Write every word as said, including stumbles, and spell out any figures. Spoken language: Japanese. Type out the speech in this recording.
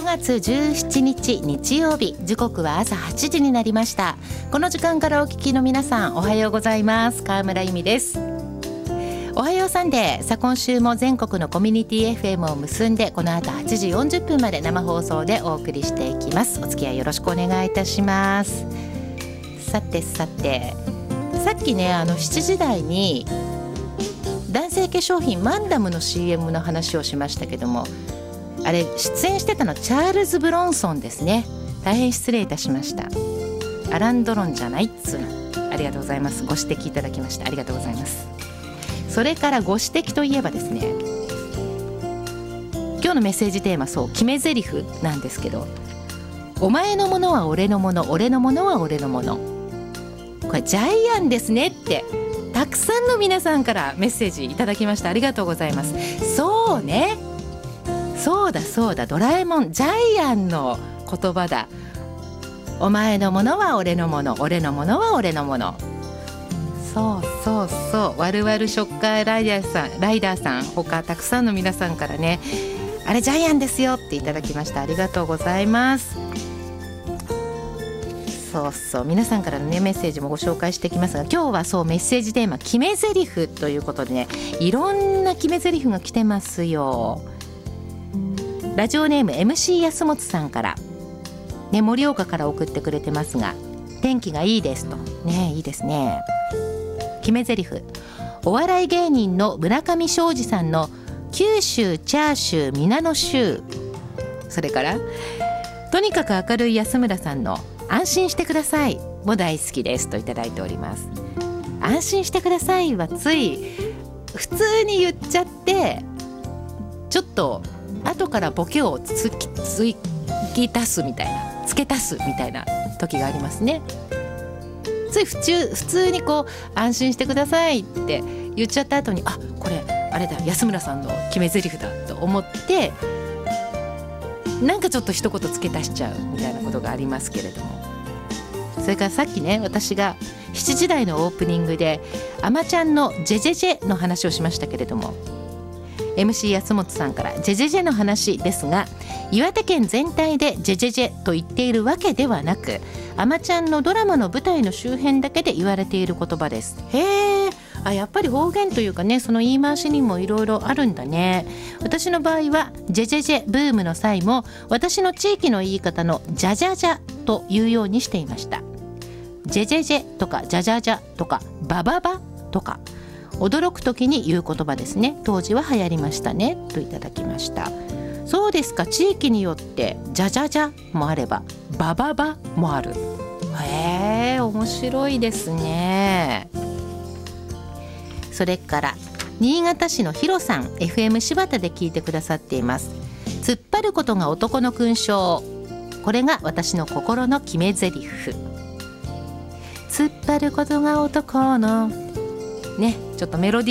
がつじゅうしちにち日曜日、時刻は朝はちじになりました。この時間からお聞きの皆さん、おはようございます。川村由美です。おはようサンデー。さあ今週も全国のコミュニティ エフエム を結んで、この後はちじよんじゅっぷんまで生放送でお送りしていきます。お付き合いよろしくお願いいたします。さてさて、さっきね、あのしちじ台に男性化粧品マンダムの シーエム の話をしましたけども、あれ出演してたのチャールズ・ブロンソンですね。大変失礼いたしました。アラン・ドロンじゃないっつうの。ありがとうございます。ご指摘いただきました。ありがとうございます。それからご指摘といえばですね、今日のメッセージテーマ、そう決め台詞なんですけど、お前のものは俺のもの、俺のものは俺のもの、これジャイアンですねってたくさんの皆さんからメッセージいただきました。ありがとうございます。そうね、そうだそうだ、ドラえもんジャイアンの言葉だ。お前のものは俺のもの、俺のものは俺のもの。そうそうそう、ワルワルショッカーライダーさん、ライダーさん他たくさんの皆さんからね、あれジャイアンですよっていただきました。ありがとうございます。そうそう、皆さんからの、ね、メッセージもご紹介していきますが、今日はそうメッセージテーマ決め台詞ということでね、いろんな決め台詞が来てますよ。ラジオネーム エムシー 安本さんから、ね、盛岡から送ってくれてますが、天気がいいですとね。いいですね。決め台詞、お笑い芸人の村上ショージさんの九州チャーシュー皆の州、それからとにかく明るい安村さんの安心してくださいも大好きですといただいております。安心してくださいはつい普通に言っちゃって、ちょっと後からボケをつきつき足すみたいな、付け足すみたいな時がありますね。つい普通、普通にこう安心してくださいって言っちゃった後に、あ、これあれだ、安村さんの決め台詞だと思って、なんかちょっと一言付け足しちゃうみたいなことがありますけれども、それからさっきね、私がしちじ台のオープニングであまちゃんのジェジェジェの話をしましたけれども、 エムシー 安本さんからジェジェジェの話ですが、岩手県全体でジェジェジェと言っているわけではなく、あまちゃんのドラマの舞台の周辺だけで言われている言葉です。へー、あ、やっぱり方言というかね、その言い回しにもいろいろあるんだね。私の場合はジェジェジェブームの際も、私の地域の言い方のジャジャジャというようにしていました。ジェジェジェとかジャジャジャとかバババとか、驚く時に言う言葉ですね。当時は流行りましたねといただきました。そうですか、地域によってジャジャジャもあればバババもある。へー、面白いですね。それから新潟市のヒロさん、 エフエム 柴田で聞いてくださっています。突っ張ることが男の勲章、これが私の心の決め台詞。突っ張ることが男のね、ちょっとメロディー